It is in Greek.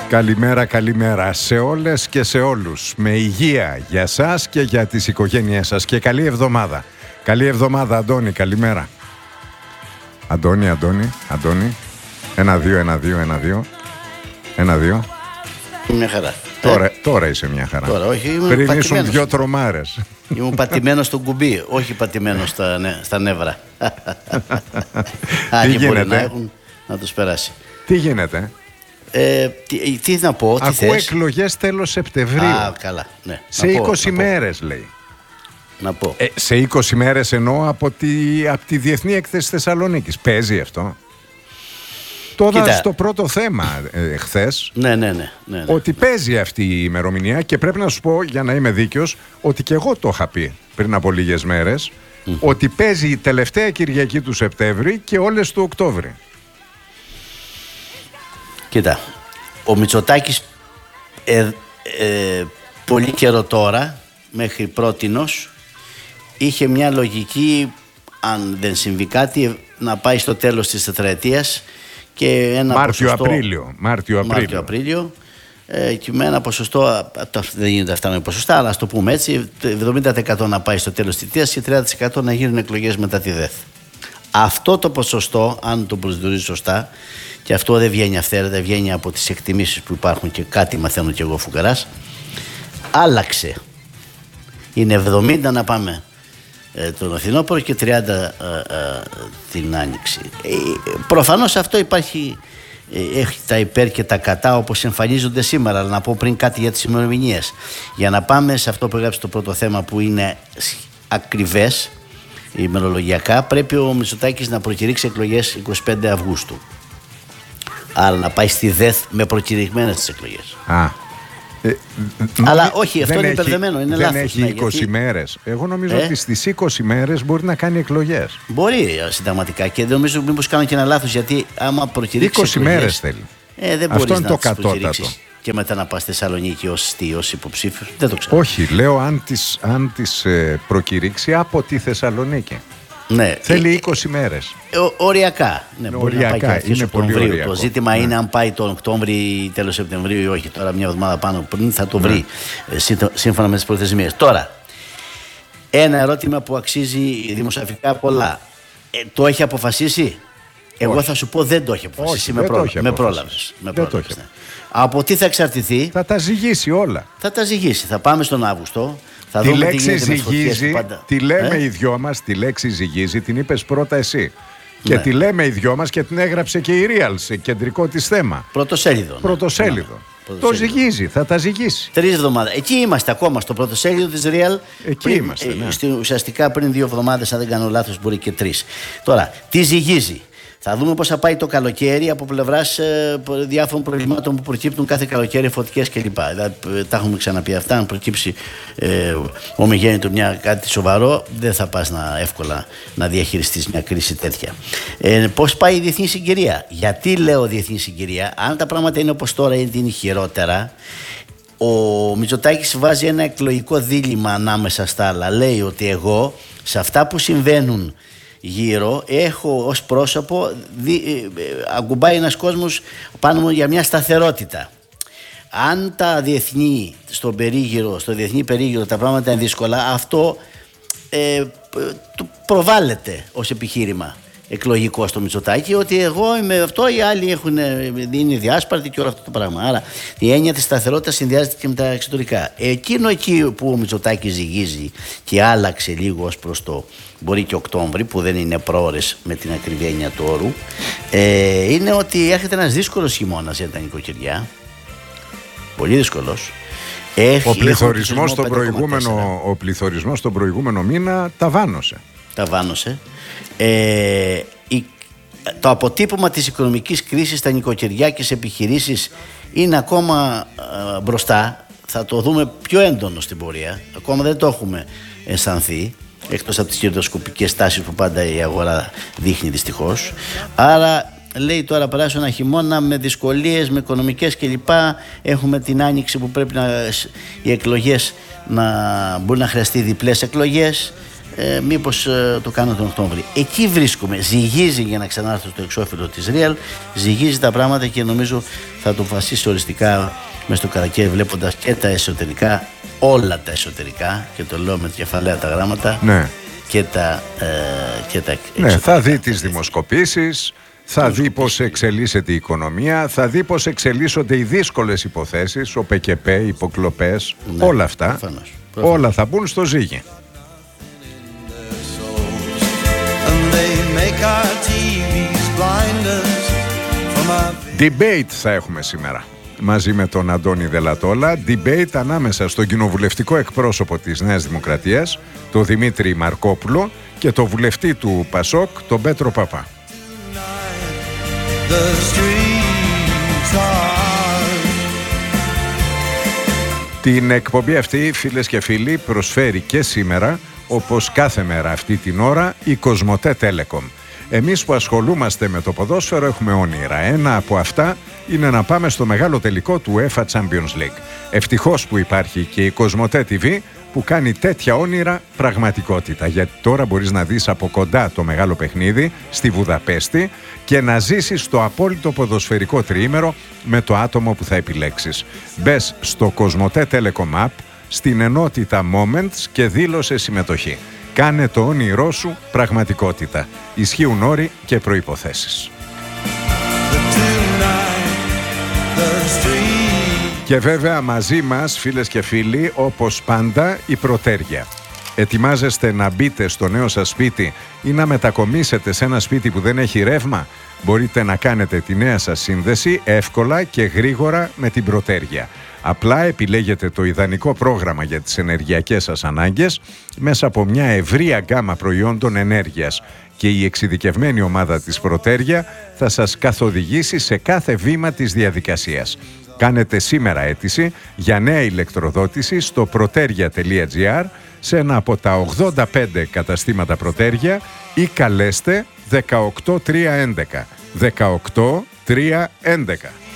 Καλημέρα, καλημέρα σε όλες και σε όλους. Με υγεία για σας και για τις οικογένειές σας και καλή εβδομάδα. Καλή εβδομάδα, Αντώνη, καλημέρα. Αντώνη. 1-2. Μια χαρά. Τώρα είσαι μια χαρά. Τώρα, όχι, πριν ήσουν δυο τρομάρες. Ήμουν πατημένος στο κουμπί, όχι πατημένος στα νεύρα. Τι γίνεται? Μπορεί να έχουν να τους περάσει. Τι γίνεται? Τι να πω, τι Ακούω εκλογές τέλος Σεπτεμβρίου. Καλά, ναι. Σε 20 μέρες λέει. Να πω. Σε 20 μέρες εννοώ από τη Διεθνή Έκθεση Θεσσαλονίκης. Παίζει αυτό? Το είδα στο πρώτο θέμα χθες. Ναι. Ότι παίζει αυτή η ημερομηνία και πρέπει να σου πω, για να είμαι δίκαιος, ότι και εγώ το είχα πει πριν από λίγες μέρες, ότι παίζει η τελευταία Κυριακή του Σεπτέμβρη και όλες του Οκτώβρη. Κοίτα, ο Μητσοτάκης πολύ καιρό τώρα, μέχρι πρότινος, είχε μια λογική, αν δεν συμβεί κάτι, να πάει στο τέλος της τετραετίας και ένα Μάρτιο-Απρίλιο και με ένα ποσοστό, δεν γίνεται αυτά με ποσοστά, αλλά ας το πούμε έτσι, 70% να πάει στο τέλος της θητείας και 30% να γίνουν εκλογές μετά τη ΔΕΘ. Αυτό το ποσοστό, αν το προσδιορίζει σωστά, και αυτό δεν βγαίνει αυθαίρετα, βγαίνει από τις εκτιμήσεις που υπάρχουν και κάτι μαθαίνω και εγώ φουκαράς, άλλαξε. Είναι 70 να πάμε τον Αθηνόπορο και 30 την Άνοιξη. Προφανώς αυτό έχει τα υπέρ και τα κατά όπως εμφανίζονται σήμερα, αλλά να πω πριν κάτι για τις ημερομηνίες. Για να πάμε σε αυτό που έγραψε το πρώτο θέμα, που είναι ακριβές ημερολογιακά, πρέπει ο Μητσοτάκης να προκηρύξει εκλογές 25 Αυγούστου. Άρα να πάει στη ΔΕΘ με προκηρυγμένες τις εκλογές. Αλλά όχι, αυτό είναι υπερδεμένο, είναι λάθος. Δεν έχει 20 μέρες. Εγώ νομίζω ότι στις 20 μέρες μπορεί να κάνει εκλογές. Μπορεί συνταγματικά, και νομίζω μήπως κάνω και ένα λάθος, γιατί άμα προκηρύξει 20 μέρες θέλει. Δεν μπορείς να τις προκηρύξεις και μετά να πας στη Θεσσαλονίκη ως υποψήφιος. Δεν το ξέρω. Όχι, λέω αν τις προκηρύξει από τη Θεσσαλονίκη. Ναι. Θέλει 20 μέρες. Οριακά. Ναι, οριακά. Είναι πολύ οριακό. Το ζήτημα είναι αν πάει τον Οκτώβρη ή τέλος Σεπτεμβρίου ή όχι. Τώρα, μια εβδομάδα πάνω πριν θα το βρει σύμφωνα με τις προθεσμίες. Τώρα, ένα ερώτημα που αξίζει δημοσιογραφικά πολλά. Το έχει αποφασίσει? Εγώ θα σου πω δεν το έχει αποφασίσει. Με πρόλαβες. Από τι θα εξαρτηθεί? Θα τα ζυγίσει όλα. Θα τα ζυγίσει. Θα πάμε στον Αύγουστο. Θα τη λέξη ζυγίζει, τη λέμε οι δυο μας, τη λέξη ζυγίζει, την είπες πρώτα εσύ. Ναι. Και τη λέμε οι δυο μας και την έγραψε και η Real σε κεντρικό της θέμα. Πρωτοσέλιδο. Το ζυγίζει, θα τα ζυγίσει. 3 εβδομάδες. Εκεί είμαστε ακόμα, στο πρωτοσέλιδο της Real. Εκεί είμαστε. Ναι. Ουσιαστικά πριν 2 εβδομάδες, αν δεν κάνω λάθος, μπορεί και 3. Τώρα, τι ζυγίζει? Θα δούμε πώς θα πάει το καλοκαίρι από πλευράς διάφορων προβλημάτων που προκύπτουν κάθε καλοκαίρι, φωτιές κλπ. Τα έχουμε ξαναπεί αυτά. Αν προκύψει ομιγέννητο κάτι σοβαρό, δεν θα πας εύκολα να διαχειριστείς μια κρίση τέτοια. Πώς πάει η διεθνή συγκυρία? Γιατί λέω διεθνή συγκυρία? Αν τα πράγματα είναι όπως τώρα ή είναι χειρότερα, ο Μητσοτάκης βάζει ένα εκλογικό δίλημμα ανάμεσα στα άλλα. Λέει ότι εγώ σε αυτά που συμβαίνουν γύρω έχω ως πρόσωπο αγκουμπάει ένας κόσμος πάνω μου για μια σταθερότητα. Αν τα διεθνή στο διεθνή περίγυρο τα πράγματα είναι δύσκολα, αυτό προβάλλεται ως επιχείρημα εκλογικό στο Μητσοτάκη, ότι εγώ είμαι αυτό, οι άλλοι είναι διάσπαρτοι και όλο αυτό το πράγμα. Άρα η έννοια της σταθερότητας συνδυάζεται και με τα εξωτερικά. Εκείνο εκεί που ο Μητσοτάκης ζυγίζει και άλλαξε λίγο ως προς το μπορεί και Οκτώβρη, που δεν είναι προώρες με την ακριβή έννοια του όρου, είναι ότι έρχεται ένας δύσκολος χειμώνας για τα νοικοκυριά. Πολύ δύσκολος. Ο πληθωρισμός τον προηγούμενο μήνα ταβάνωσε. Το αποτύπωμα της οικονομικής κρίσης στα νοικοκυριά και σε επιχειρήσεις είναι ακόμα μπροστά. Θα το δούμε πιο έντονο στην πορεία. Ακόμα δεν το έχουμε αισθανθεί, εκτός από τις κερδοσκοπικές τάσεις που πάντα η αγορά δείχνει δυστυχώς. Άρα λέει τώρα περάσω ένα χειμώνα με δυσκολίες, με οικονομικές κλπ. Έχουμε την άνοιξη που πρέπει οι εκλογές μπορεί να χρειαστεί διπλές εκλογές. μήπως το κάνω τον Οκτώβρη. Εκεί βρίσκομαι. Ζυγίζει, για να ξανάρθω στο εξώφυλλο της Real, ζυγίζει τα πράγματα και νομίζω θα το αποφασίσει οριστικά μες στο καλοκαίρι, βλέποντας και τα εσωτερικά, όλα τα εσωτερικά, και το λέω με κεφαλαία τα γράμματα, Ναι. και τα Ναι, θα δει τις δημοσκοπήσεις, θα δει πώς εξελίσσεται η οικονομία, θα δει πώς εξελίσσονται οι δύσκολες υποθέσεις, ο ΠΚΠ, οι υποκλοπές, Ναι, όλα αυτά. προφανώς. Όλα θα μπουν στο ζύγι. Debate θα έχουμε σήμερα μαζί με τον Αντώνη Δελατόλα. Debate ανάμεσα στον κοινοβουλευτικό εκπρόσωπο της Νέας Δημοκρατίας, τον Δημήτρη Μαρκόπουλο, και το βουλευτή του Πασόκ, τον Πέτρο Παπά. Την εκπομπή αυτή, φίλες και φίλοι, προσφέρει και σήμερα, όπως κάθε μέρα αυτή την ώρα, η Κοσμοτέ Telecom. Εμείς που ασχολούμαστε με το ποδόσφαιρο έχουμε όνειρα. Ένα από αυτά είναι να πάμε στο μεγάλο τελικό του UEFA Champions League. Ευτυχώς που υπάρχει και η Κοσμοτέ TV, που κάνει τέτοια όνειρα πραγματικότητα. Γιατί τώρα μπορείς να δεις από κοντά το μεγάλο παιχνίδι στη Βουδαπέστη και να ζήσεις το απόλυτο ποδοσφαιρικό τριήμερο με το άτομο που θα επιλέξεις. Μπες στο Κοσμοτέ Telecom App, στην ενότητα Moments, και δήλωσε συμμετοχή. Κάνε το όνειρό σου πραγματικότητα. Ισχύουν όροι και προϋποθέσεις. Και βέβαια μαζί μας, φίλες και φίλοι, όπως πάντα, η Πρωτέρια. Ετοιμάζεστε να μπείτε στο νέο σας σπίτι ή να μετακομίσετε σε ένα σπίτι που δεν έχει ρεύμα? Μπορείτε να κάνετε τη νέα σας σύνδεση εύκολα και γρήγορα με την Πρωτέρια. Απλά επιλέγετε το ιδανικό πρόγραμμα για τις ενεργειακές σας ανάγκες μέσα από μια ευρεία γκάμα προϊόντων ενέργειας, και η εξειδικευμένη ομάδα της Πρωτέρια θα σας καθοδηγήσει σε κάθε βήμα της διαδικασίας. Κάνετε σήμερα αίτηση για νέα ηλεκτροδότηση στο proteria.gr, σε ένα από τα 85 καταστήματα Πρωτέρια, ή καλέστε 18311. 18311.